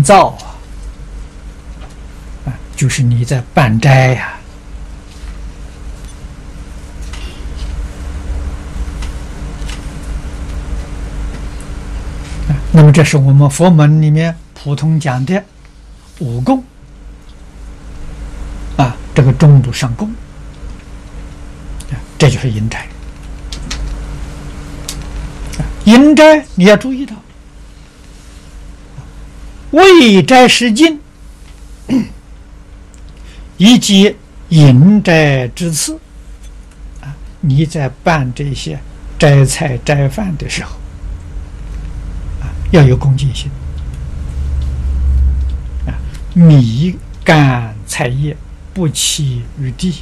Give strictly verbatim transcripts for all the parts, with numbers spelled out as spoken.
造啊，啊，就是你在办斋呀、啊。那么这是我们佛门里面普通讲的五供啊，这个中度上供，啊，这就是阴斋。阴斋你要注意到，为斋施禁以及饮斋之次啊，你在办这些斋菜斋饭的时候啊，要有恭敬心啊，米干菜叶不弃于地，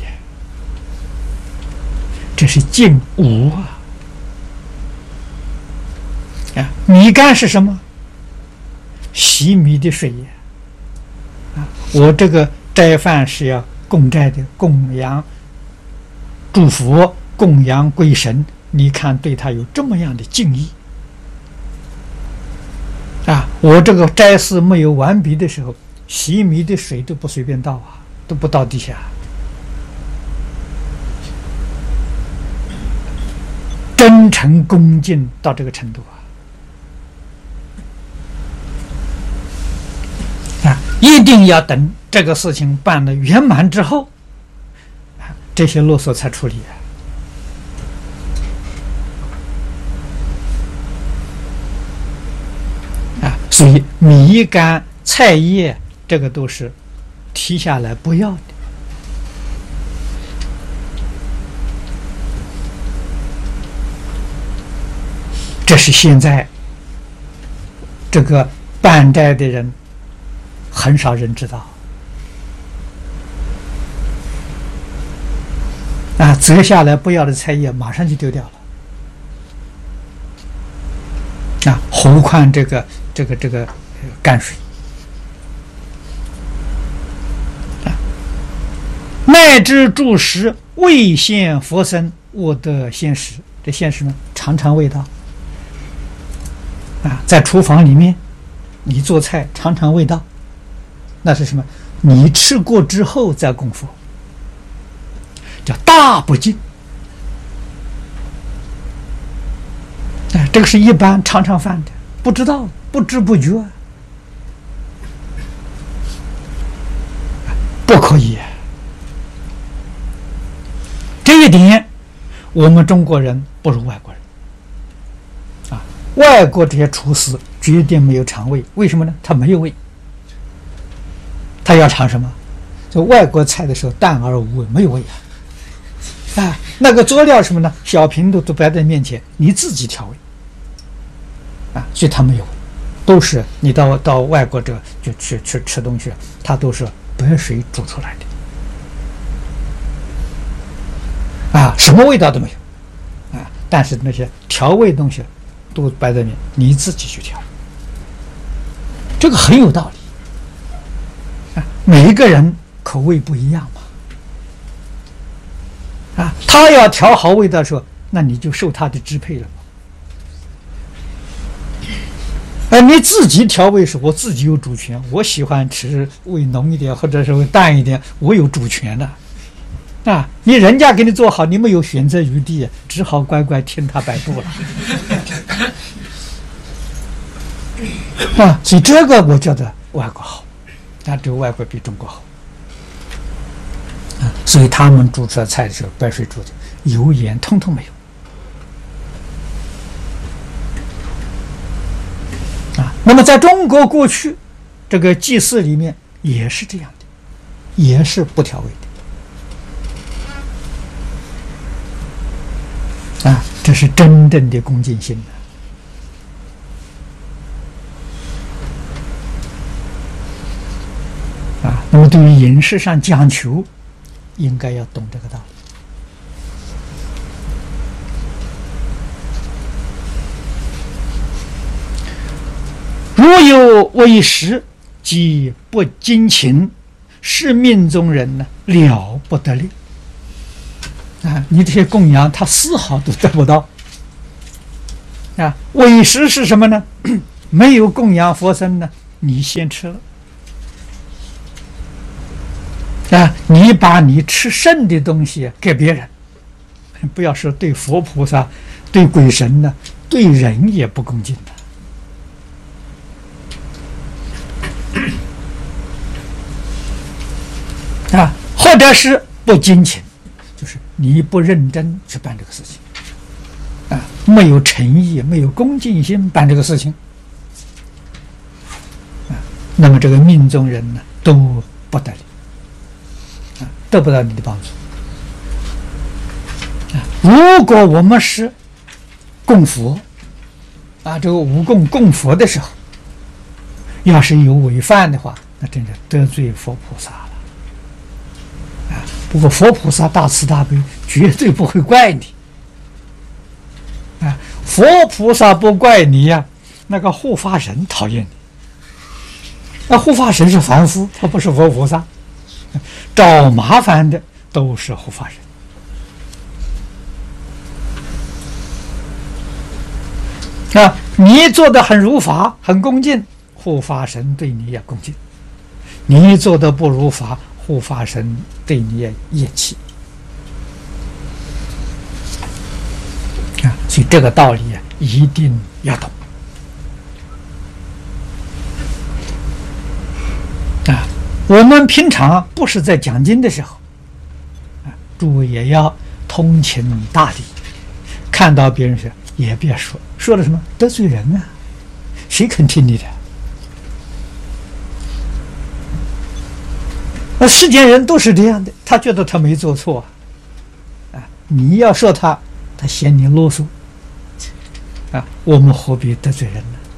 这是敬无啊。啊，米干是什么？洗米的水呀！啊，我这个斋饭是要供斋的，供养祝福，供养鬼神。你看，对他有这么样的敬意啊！我这个斋祀没有完毕的时候，洗米的水都不随便倒啊，都不倒地下。真诚恭敬到这个程度啊！一定要等这个事情办得圆满之后，啊，这些啰嗦才处理啊。啊，所以米干菜叶这个都是提下来不要的。这是现在这个办斋的人很少人知道啊，折下来不要的菜叶马上就丢掉了啊，何况这个这个这个泔水啊，乃至住食未现佛身，我得现食。这现食呢，尝尝味道啊，在厨房里面，你做菜尝尝味道。那是什么？你吃过之后再供佛，叫大不敬。哎，这个是一般常常犯的，不知道，不知不觉，不可以。这一点，我们中国人不如外国人。啊，外国这些厨师绝对没有尝味，为什么呢？他没有味。他要尝什么？就外国菜的时候，淡而无味，没有味啊！啊，那个佐料什么呢？小瓶都都摆在面前，你自己调味啊，所以他没有味，都是你到到外国这就去去吃东西，它都是白水煮出来的啊，什么味道都没有啊。但是那些调味东西都摆在面，你自己去调，这个很有道理。每一个人口味不一样嘛，啊，他要调好味道的时候，那你就受他的支配了嘛。而你自己调味时，我自己有主权，我喜欢吃味浓一点，或者是味淡一点，我有主权的。啊，你人家给你做好，你没有选择余地，只好乖乖听他摆布了。啊，所以这个我觉得外国好。那这个外国比中国好啊，所以他们煮出来菜的时候，白水煮的，油盐通通没有啊。那么在中国过去，这个祭祀里面也是这样的，也是不调味的啊，这是真正的恭敬心的。啊，那么对于饮食上讲求，应该要懂这个道理。如有为食，即不精勤，是命中人呢了不得了啊！你这些供养，他丝毫都得不到啊！为食是什么呢？没有供养佛身呢， 你先吃了啊，你把你吃剩的东西给别人，不要说对佛菩萨、对鬼神呢，对人也不恭敬的啊，或者是不精勤，就是你不认真去办这个事情啊，没有诚意、没有恭敬心办这个事情啊，那么这个命中人呢都不得力啊，得不到你的帮助啊。如果我们是供佛啊，这个无供供佛的时候，要是有违犯的话，那真是得罪佛菩萨了啊。不过佛菩萨大慈大悲，绝对不会怪你啊。佛菩萨不怪你呀、啊，那个护法神讨厌你。那护法神是凡夫，他不是佛菩萨，找麻烦的都是护法神。啊，你做的很如法，很恭敬，护法神对你也恭敬；你做的不如法，护法神对你也厌弃。啊，所以这个道理啊，一定要懂。啊，我们平常不是在讲经的时候，啊，诸位也要通情达理，看到别人说也别说，说了什么得罪人啊，谁肯听你的？那世间人都是这样的，他觉得他没做错啊，你要说他，他嫌你啰嗦啊，我们何必得罪人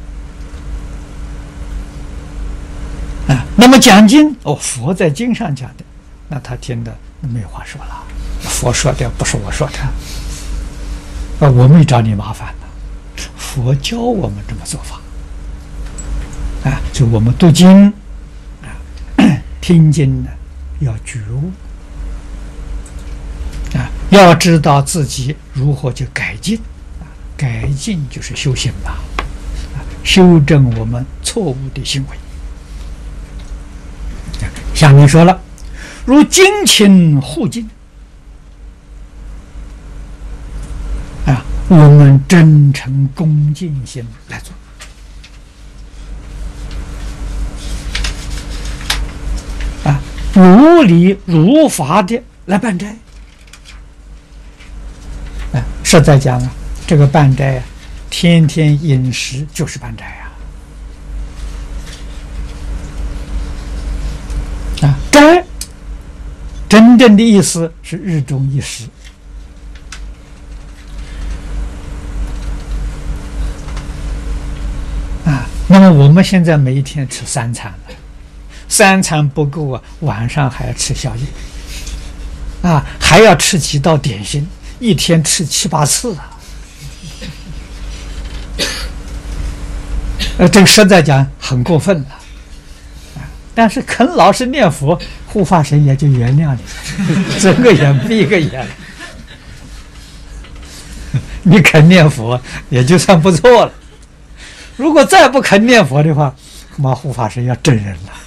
呢？啊，那么讲经哦，佛在经上讲的，那他听的没话说了，佛说的不是我说的。啊，我没找你麻烦呢，佛教我们这么做法，啊，就我们读经啊，听经呢要觉悟，啊，要知道自己如何去改进，啊，改进就是修行吧，啊，修正我们错误的行为。下面说了，如精勤护经。我们真诚恭敬心来做啊，如理如法的来办斋啊。实在讲啊，这个办斋啊，天天饮食就是办斋啊啊，斋真正的意思是日中一食。那么我们现在每一天吃三餐了，三餐不够啊，晚上还要吃宵夜，啊，还要吃几道点心，一天吃七八次啊。呃，这个实在讲很过分了，啊，但是肯老实念佛，护法神也就原谅你，睁个眼闭一个眼，你肯念佛也就算不错了。如果再不肯念佛的话，恐怕护法神要整人了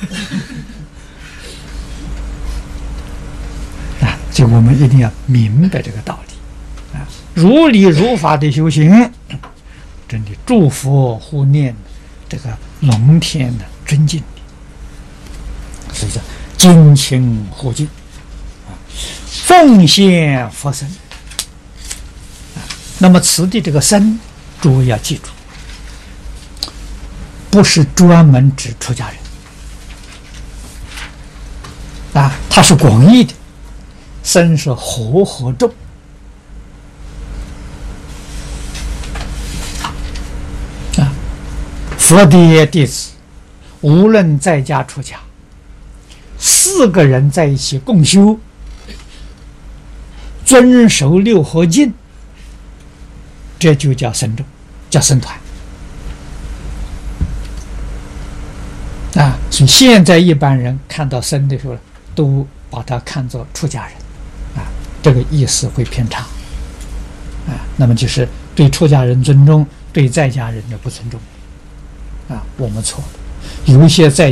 啊！所以我们一定要明白这个道理啊，如理如法的修行，真的祝福护念这个龙天的尊敬你，所以说精勤护敬啊，奉献佛身啊。那么此地这个身，诸位要记住。不是专门指出家人啊，它是广义的，身是和合众啊。佛的弟子无论在家出家，四个人在一起共修，遵守六合敬，这就叫僧众，叫僧团。啊，所以现在一般人看到僧的时候，都把他看作出家人，啊，这个意思会偏差，啊，那么就是对出家人尊重，对在家人的不尊重，啊，我们错了。 有一些在